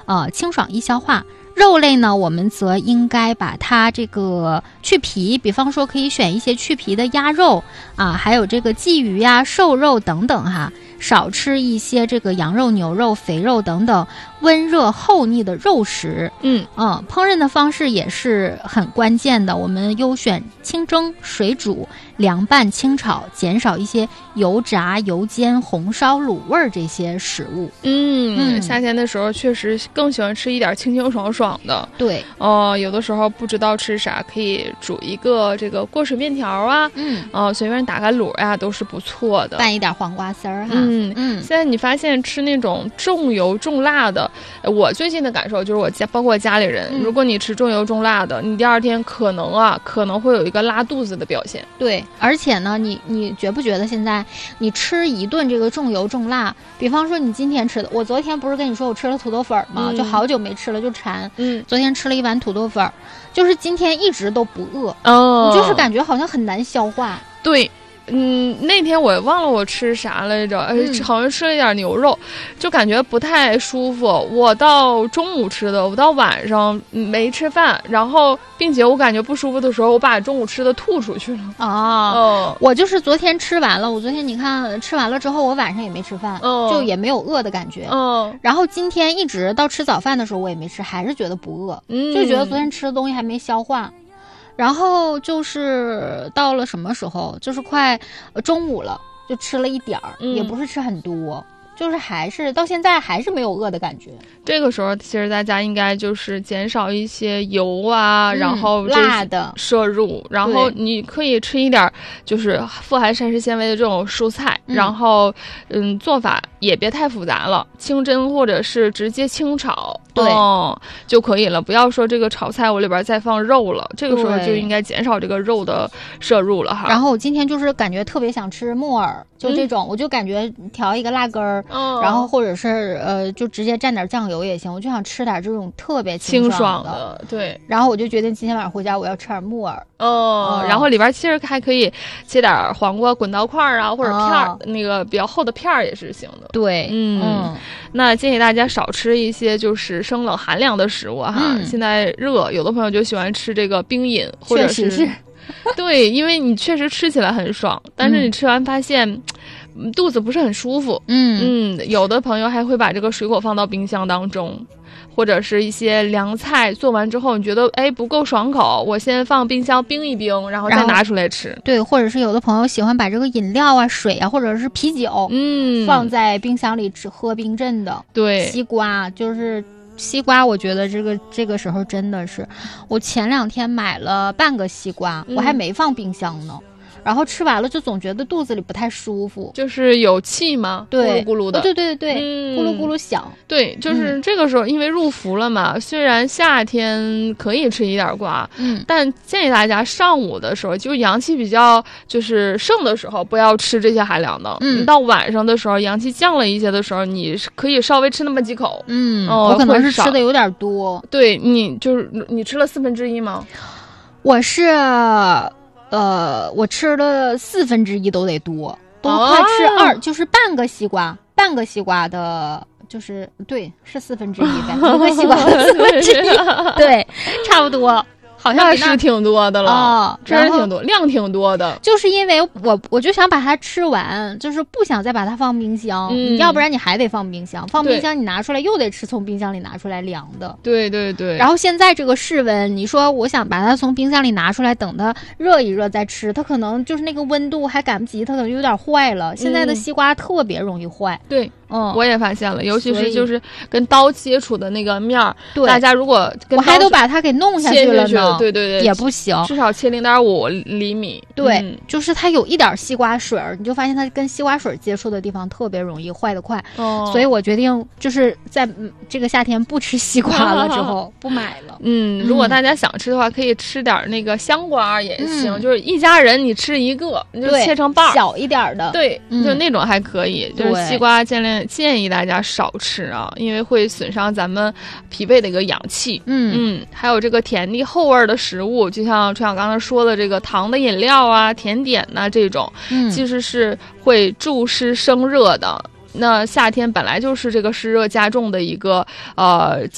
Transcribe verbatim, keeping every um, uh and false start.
呃清爽易消化。肉类呢，我们则应该把它这个去皮，比方说可以选一些去皮的鸭肉啊，还有这个鲫鱼呀、瘦肉等等哈，少吃一些这个羊肉、牛肉、肥肉等等温热厚腻的肉食。 嗯嗯，烹饪的方式也是很关键的，我们优选清蒸、水煮、凉拌、清炒，减少一些油炸、油煎、红烧、卤味儿这些食物。 嗯, 嗯夏天的时候确实更喜欢吃一点清清爽爽的。 对， 哦、呃，有的时候不知道吃啥，可以煮一个这个过水面条啊， 嗯， 哦、呃，随便打个卤呀、啊，都是不错的。 拌一点黄瓜丝儿哈。 嗯嗯， 现在你发现吃那种重油重辣的，我最近的感受就是我家包括我家里人、嗯，如果你吃重油重辣的，你第二天可能啊可能会有一个拉肚子的表现。 对，而且呢，你你觉不觉得现在你吃一顿这个重油重辣，比方说你今天吃的，我昨天不是跟你说我吃了土豆粉吗？嗯、就好久没吃了，就馋。 嗯， 昨天吃了一碗土豆粉，就是今天一直都不饿。 哦， 你就是感觉好像很难消化。 对。嗯，那天我忘了我吃啥来着，哎、嗯，好像吃了一点牛肉，就感觉不太舒服。我到中午吃的，我到晚上没吃饭，然后并且我感觉不舒服的时候，我把中午吃的吐出去了。 哦，我就是昨天吃完了，我昨天你看吃完了之后，我晚上也没吃饭， 哦、 就也没有饿的感觉。 嗯， 然后今天一直到吃早饭的时候，我也没吃，还是觉得不饿， 嗯， 就觉得昨天吃的东西还没消化。然后就是到了什么时候，就是快中午了，就吃了一点儿、嗯，也不是吃很多，就是还是到现在还是没有饿的感觉。 这个时候其实大家应该就是减少一些油啊， 嗯、 然后辣的摄入，然后你可以吃一点就是富含膳食纤维的这种蔬菜， 嗯、 然后嗯做法也别太复杂了，清蒸或者是直接清炒。 对、 哦，就可以了，不要说这个炒菜我里边再放肉了，这个时候就应该减少这个肉的摄入了哈。 然后我今天就是感觉特别想吃木耳，就这种、嗯、我就感觉调一个辣根儿、 哦， 然后或者是呃就直接蘸点酱油也行，我就想吃点这种特别清爽 的, 爽的。对， 然后我就决定今天晚上回家我要吃点木耳。 哦、嗯，然后里边其实还可以切点黄瓜滚刀块啊，或者片儿、哦，那个比较厚的片儿也是行的。 对， 嗯嗯， 那建议大家少吃一些就是生冷寒凉的食物哈。 嗯、 现在热，有的朋友就喜欢吃这个冰饮，或者是， 确实是对，因为你确实吃起来很爽，但是你吃完发现、嗯、肚子不是很舒服。 嗯嗯，有的朋友还会把这个水果放到冰箱当中。或者是一些凉菜做完之后你觉得哎不够爽口，我先放冰箱冰一冰，然后再拿出来吃。 对，或者是有的朋友喜欢把这个饮料啊水啊或者是啤酒嗯放在冰箱里只喝冰镇的。 对， 西瓜就是西瓜，我觉得这个这个时候真的是，我前两天买了半个西瓜、嗯、我还没放冰箱呢，然后吃完了就总觉得肚子里不太舒服， 就是有气吗？ 对， 咕噜咕噜的， 对对对对、 嗯， 咕噜咕噜响。 对，就是这个时候、嗯、因为入伏了嘛，虽然夏天可以吃一点瓜， 嗯， 但建议大家上午的时候，就是阳气比较就是盛的时候，不要吃这些寒凉的。 嗯， 到晚上的时候，阳气降了一些的时候，你可以稍微吃那么几口。 嗯， 哦、 我可能是吃的有点多。 对，你就是你吃了四分之一吗？ 我是。呃，我吃了四分之一都得多，都快吃二、哦，就是半个西瓜，半个西瓜的，就是对，是四分之一呗，一个西瓜的四分之一，对，差不多。好像那是挺多的了啊， 真是挺多，量挺多的。 就是因为我我就想把它吃完，就是不想再把它放冰箱， 嗯、 要不然你还得放冰箱，放冰箱你拿出来又得吃从冰箱里拿出来凉的。 对对对。 然后现在这个室温，你说我想把它从冰箱里拿出来，等它热一热再吃，它可能就是那个温度还赶不及，它可能有点坏了。现在的西瓜特别容易坏。 对。 嗯， 我也发现了，尤其是就是跟刀接触的那个面儿， 对， 大家如果跟我还都把它给弄下去了呢， 对对对， 也不行， 至少切零点五厘米。 对、 嗯， 就是它有一点西瓜水，你就发现它跟西瓜水接触的地方特别容易坏得快。 哦， 所以我决定就是在这个夏天不吃西瓜了之后不买了。 嗯，如果大家想吃的话，可以吃点那个香瓜也行， 嗯、 就是一家人你吃一个，你就切成瓣， 小一点的， 对， 嗯、 就那种还可以。就是西瓜建议建议大家少吃啊，因为会损伤咱们脾胃的一个阳气。 嗯嗯，还有这个甜腻厚味的食物，就像川小刚才说的这个糖的饮料啊、甜点呐、啊、这种， 嗯， 其实是会助湿生热的。那夏天本来就是这个湿热加重的一个呃。